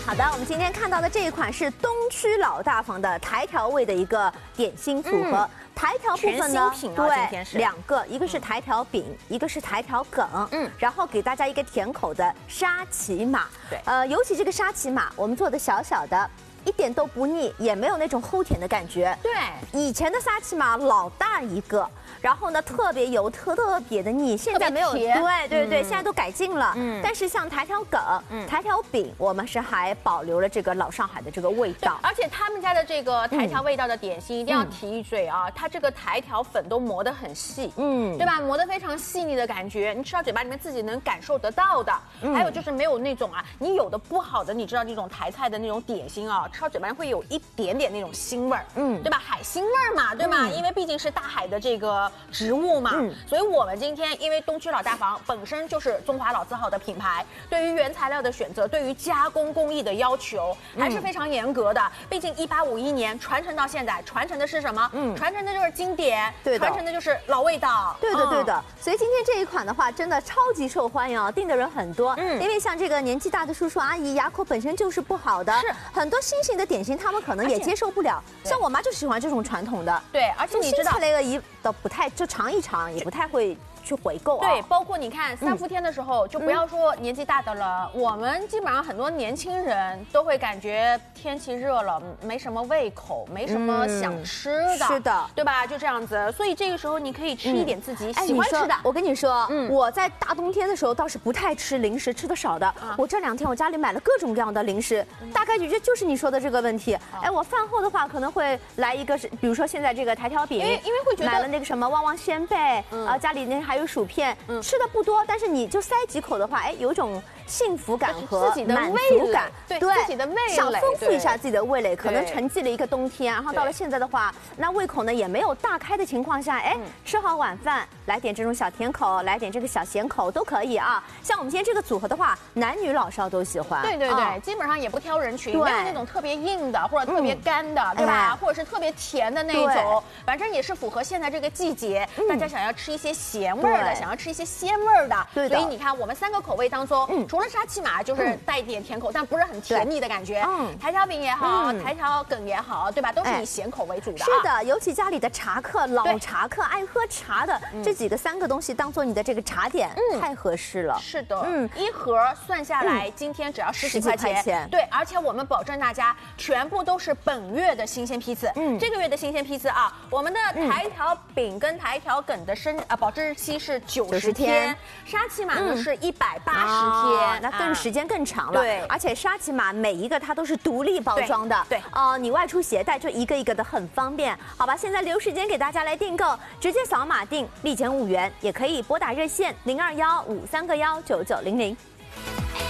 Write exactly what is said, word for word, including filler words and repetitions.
好的，我们今天看到的这一款是东区老大房的台条味的一个点心组合。嗯 台条部分呢，对，两个，一个是台条饼，一个是台条梗，嗯，然后给大家一个甜口的沙琪玛，对，呃，尤其这个沙琪玛，我们做的小小的，一点都不腻，也没有那种齁甜的感觉，对，以前的沙琪玛老大一个。 然后呢，特别油，特特别的腻。现在没有，对对对对，现在都改进了。嗯，但是像台条梗、台条饼，我们是还保留了这个老上海的这个味道。 而且他们家的这个台条味道的点心，一定要提一嘴啊，它这个台条粉都磨得很细，嗯，对吧？磨得非常细腻的感觉，你吃到嘴巴里面自己能感受得到的。还有就是没有那种啊，你有的不好的，你知道这种台菜的那种点心啊，吃到嘴巴会有一点点那种腥味儿，嗯，对吧？海腥味儿嘛，对吧？因为毕竟是大海的这个 植物嘛，嗯，所以我们今天因为东区老大房本身就是中华老字号的品牌，对于原材料的选择，对于加工工艺的要求还是非常严格的。毕竟一八五一年传承到现在，传承的是什么？嗯，传承的就是经典，对，传承的就是老味道。 对的，对的。所以今天这一款的话，真的超级受欢迎啊，订的人很多。嗯，因为像这个年纪大的叔叔阿姨，牙口本身就是不好的，是很多新型的点心，他们可能也接受不了。像我妈就喜欢这种传统的。对，而且你知道，那个姨都不太就尝一尝，也不太会 去回购啊， 对，包括你看三伏天的时候，就不要说年纪大的了，我们基本上很多年轻人都会感觉天气热了，没什么胃口，没什么想吃的，是的，对吧？就这样子，所以这个时候你可以吃一点自己喜欢吃的。 我跟你说，我在大冬天的时候倒是不太吃零食，吃的少的。我这两天我家里买了各种各样的零食，大概就就是你说的这个问题。哎，我饭后的话可能会来一个是，比如说现在这个台条饼，因为因为会觉得买了那个什么旺旺仙贝，啊，家里那还有薯片，嗯，吃的不多，但是你就塞几口的话，哎，有一种幸福感和满足感， 对自己的味蕾， 想丰富一下自己的味蕾，可能沉寂了一个冬天，然后到了现在的话，那胃口呢也没有大开的情况下，哎，吃好晚饭，来点这种小甜口，来点这个小咸口都可以啊。像我们今天这个组合的话，男女老少都喜欢， 对对对，基本上也不挑人群，没有那种特别硬的或者特别干的，对吧？或者是特别甜的那种，反正也是符合现在这个季节，大家想要吃一些咸味的，想要吃一些鲜味儿的，所以你看我们三个口味当中，嗯，除了沙琪玛就是带一点甜口，但不是很甜腻的感觉，嗯，台条饼也好，台条梗也好，对吧？都是以咸口为主的。 是的，尤其家里的茶客、老茶客爱喝茶的这几个三个东西当做你的这个茶点，嗯，太合适了。 是的，嗯，一盒算下来今天只要十几块钱，对，而且我们保证大家全部都是本月的新鲜批次，嗯，这个月的新鲜批次啊，我们的台条饼跟台条梗的生啊保质日期是九十天，沙琪玛呢是一百八十天， 那更时间更长了。对，而且沙琪玛每一个它都是独立包装的，对，哦，你外出携带就一个一个的很方便。好吧，现在留时间给大家来订购，直接扫码订，立减五元，也可以拨打热线零二幺五三个幺九九零零。